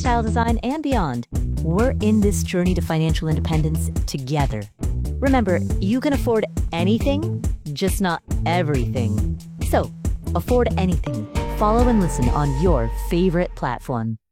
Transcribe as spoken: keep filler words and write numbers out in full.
lifestyle design, and beyond. We're in this journey to financial independence together. Remember, you can afford anything, just not everything. So, afford anything. Follow and listen on your favorite platform.